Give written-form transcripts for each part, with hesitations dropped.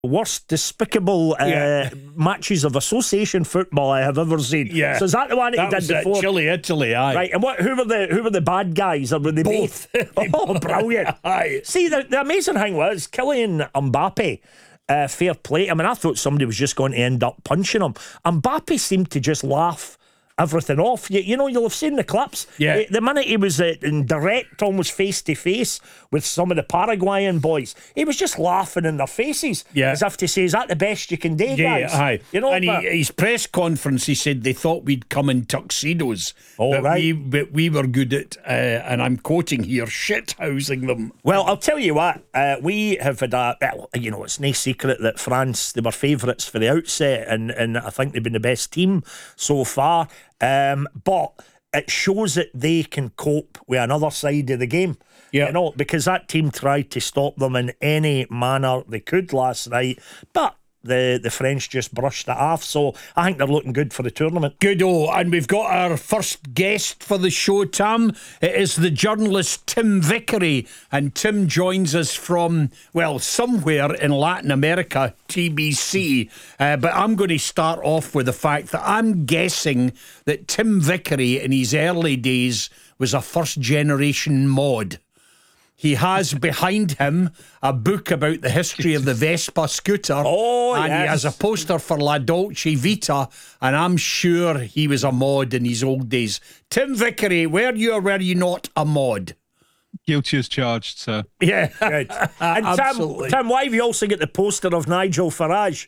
worst despicable matches of association football I have ever seen. Yeah. So is that the one that he did before? Chile, Italy, aye. Right, and who were the bad guys? Or were they Both. Oh, brilliant. Aye. See, the amazing thing was Kylian Mbappe, fair play. I mean, I thought somebody was just going to end up punching him. Mbappe seemed to just laugh everything off. You'll have seen the clips. Yeah. The minute he was in direct, almost face to face with some of the Paraguayan boys, he was just laughing in their faces, as if to say, "Is that the best you can do, guys?" Aye. And but his press conference, he said they thought we'd come in tuxedos. Oh, right. But we were good at, and I'm quoting here, shit housing them. Well, I'll tell you what, we have had it's no secret that France, they were favourites for the outset, and I think they've been the best team so far. But it shows that they can cope with another side of the game. Yeah. Because that team tried to stop them in any manner they could last night, but the French just brushed it off. So I think they're looking good for the tournament. Good-o. And we've got our first guest for the show, Tam. It is the journalist Tim Vickery. And Tim joins us from, somewhere in Latin America, TBC. But I'm going to start off with the fact that I'm guessing that Tim Vickery in his early days was a first-generation mod. He has behind him a book about the history of the Vespa scooter. And he has a poster for La Dolce Vita. And I'm sure he was a mod in his old days. Tim Vickery, were you or were you not a mod? Guilty as charged, sir. Yeah, good. And Absolutely. Tim, why have you also got the poster of Nigel Farage?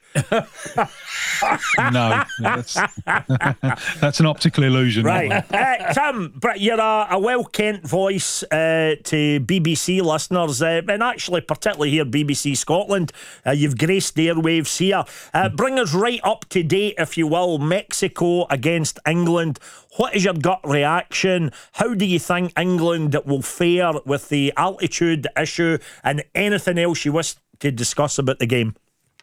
No, that's an optical illusion. Right. Tim, you're a well-kent voice to BBC listeners, and actually particularly here BBC Scotland. You've graced the airwaves here. Bring us right up to date, if you will. Mexico against England. What is your gut reaction? How do you think England will fare with the altitude issue and anything else you wish to discuss about the game?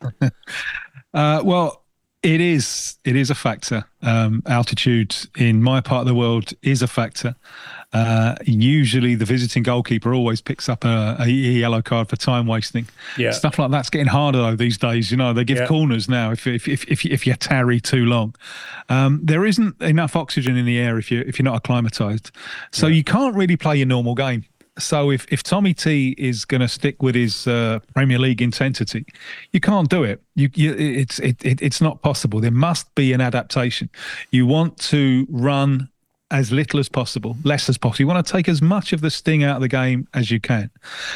Well, it is a factor. Altitude in my part of the world is a factor. Usually the visiting goalkeeper always picks up a yellow card for time wasting. Yeah. Stuff like that's getting harder though these days. They give corners now if you tarry too long. There isn't enough oxygen in the air if you're not acclimatized, so you can't really play your normal game. So if Tommy T is going to stick with his Premier League intensity, you can't do it. It's not possible. There must be an adaptation. You want to run as little as possible, less as possible. You want to take as much of the sting out of the game as you can.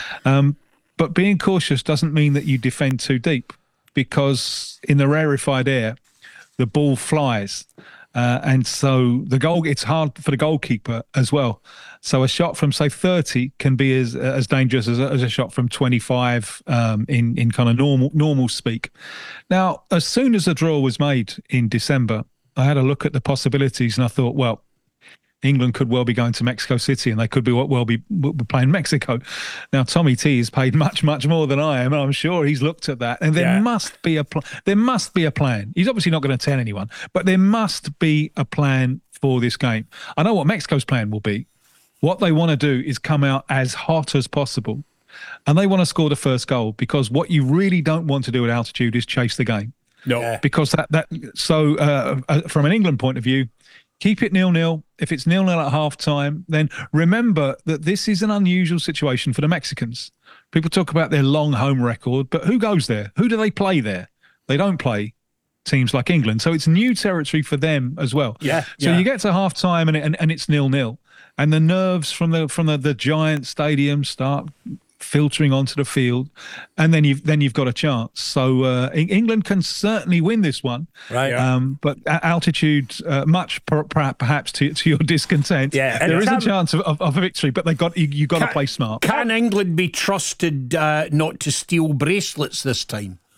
But being cautious doesn't mean that you defend too deep, because in the rarefied air, the ball flies. And so it's hard for the goalkeeper as well. So a shot from, say, 30 can be as dangerous as a shot from 25 in kind of normal speak. Now, as soon as the draw was made in December, I had a look at the possibilities and I thought, well, England could well be going to Mexico City and they could be playing Mexico. Now, Tommy T is paid much, much more than I am, and I'm sure he's looked at that. And there must be a plan. He's obviously not going to tell anyone, but there must be a plan for this game. I know what Mexico's plan will be. What they want to do is come out as hot as possible, and they want to score the first goal, because what you really don't want to do at altitude is chase the game. No. Because from an England point of view, keep it 0-0. If it's 0-0 at half-time, then remember that this is an unusual situation for the Mexicans. People talk about their long home record, but who goes there? Who do they play there? They don't play teams like England. So it's new territory for them as well. So you get to half-time and it's 0-0. And the nerves from the giant stadium start filtering onto the field, and then you've got a chance. So England can certainly win this one, right? But altitude, perhaps to your discontent, there is a chance of a victory. But you got to play smart. Can England be trusted not to steal bracelets this time?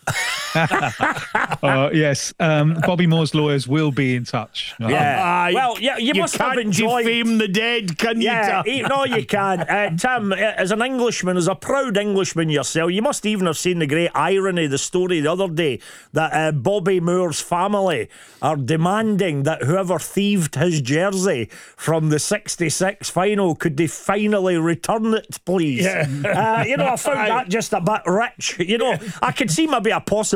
Yes, Bobby Moore's lawyers will be in touch. Yeah. Well, yeah, you must have enjoyed. Defame the dead, can you? Yeah, Tim? no, you can. Tim, as an Englishman, as a proud Englishman yourself, you must even have seen the great irony, the story the other day, that Bobby Moore's family are demanding that whoever thieved his jersey from the 66 final, could they finally return it, please? Yeah. I found that just a bit rich. I could see maybe a possible